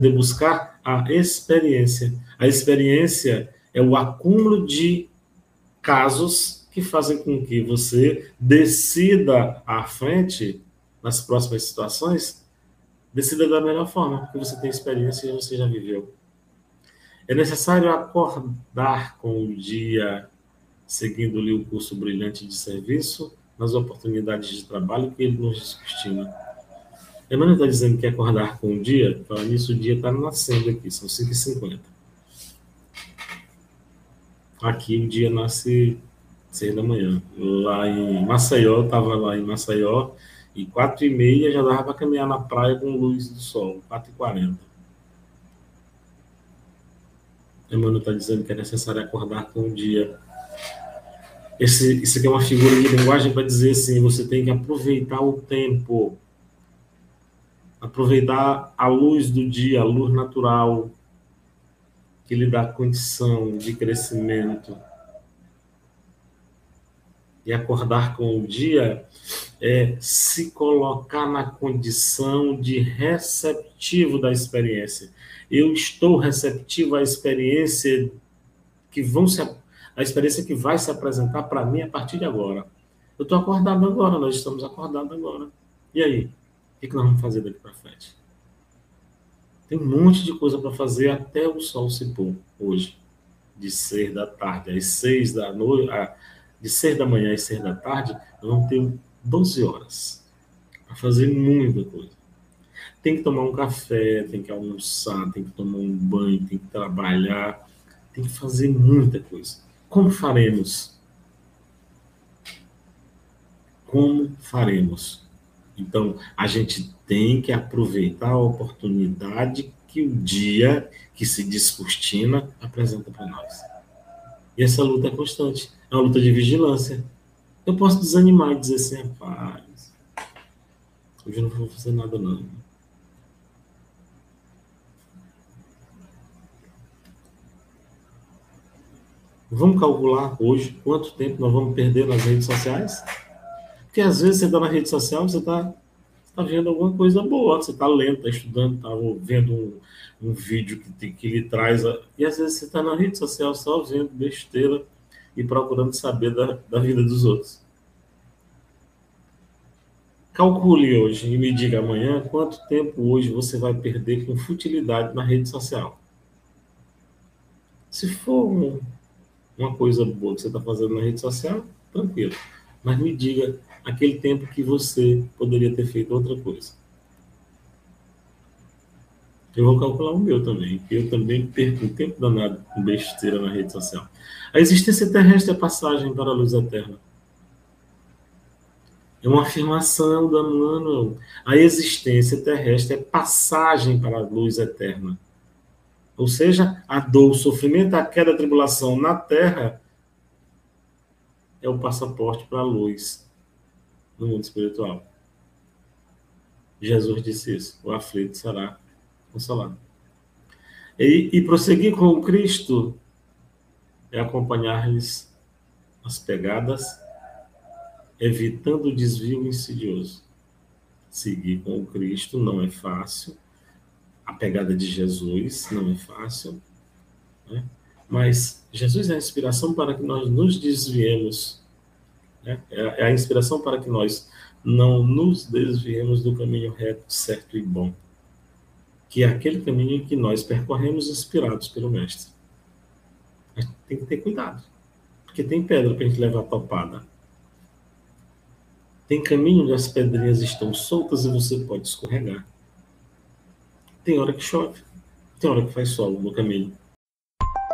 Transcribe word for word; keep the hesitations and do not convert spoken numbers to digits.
de buscar a experiência. A experiência é o acúmulo de casos que fazem com que você decida à frente, nas próximas situações, decida da melhor forma, porque você tem experiência e você já viveu. É necessário acordar com o dia, seguindo-lhe o curso brilhante de serviço, nas oportunidades de trabalho que ele nos descortina. Emmanuel está dizendo que acordar com o dia, então nisso o dia está nascendo aqui, são cinco e cinquenta. Aqui o dia nasce seis da manhã. Lá em Maceió, eu estava lá em Maceió, e quatro e meia já dava para caminhar na praia com luz do sol, quatro e quarenta. Emmanuel está dizendo que é necessário acordar com o dia. Esse, isso aqui é uma figura de linguagem para dizer assim, você tem que aproveitar o tempo, aproveitar a luz do dia, a luz natural, que lhe dá condição de crescimento. E acordar com o dia é se colocar na condição de receptivo da experiência. Eu estou receptivo à experiência que vão se, a experiência que vai se apresentar para mim a partir de agora. Eu estou acordado agora, nós estamos acordados agora. E aí? O que nós vamos fazer daqui para frente? Tem um monte de coisa para fazer até o sol se pôr hoje. De seis da tarde às seis da noite, de seis da manhã às seis da tarde, nós vamos ter doze horas para fazer muita coisa. Tem que tomar um café, tem que almoçar, tem que tomar um banho, tem que trabalhar, tem que fazer muita coisa. Como faremos? Como faremos? Então, a gente tem que aproveitar a oportunidade que o dia que se descortina apresenta para nós. E essa luta é constante. É uma luta de vigilância. Eu posso desanimar e dizer assim, rapaz, hoje eu não vou fazer nada não. Vamos calcular hoje quanto tempo nós vamos perder nas redes sociais? Porque às vezes você está na rede social, você está tá vendo alguma coisa boa, você está lendo, está estudando, está vendo um, um vídeo que, te, que lhe traz... A... E às vezes você está na rede social só vendo besteira e procurando saber da, da vida dos outros. Calcule hoje e me diga amanhã quanto tempo hoje você vai perder com futilidade na rede social. Se for um, uma coisa boa que você está fazendo na rede social, tranquilo. Mas me diga aquele tempo que você poderia ter feito outra coisa. Eu vou calcular o meu também, porque eu também perco um tempo danado com besteira na rede social. A existência terrestre é passagem para a luz eterna. É uma afirmação da Emmanuel. A existência terrestre é passagem para a luz eterna. Ou seja, a dor, o sofrimento, a queda, a tribulação na Terra é o passaporte para a luz no mundo espiritual. Jesus disse isso. O aflito será consolado. E, e prosseguir com o Cristo é acompanhar-lhes as pegadas, evitando o desvio insidioso. Seguir com o Cristo não é fácil. A pegada de Jesus não é fácil, né? Mas Jesus é a inspiração para que nós nos desviemos, né? É a inspiração para que nós não nos desviemos do caminho reto, certo e bom, que é aquele caminho em que nós percorremos inspirados pelo Mestre. Mas tem que ter cuidado, porque tem pedra para a gente levar topada. Tem caminho onde as pedrinhas estão soltas e você pode escorregar. Tem hora que chove, tem hora que faz sol no caminho.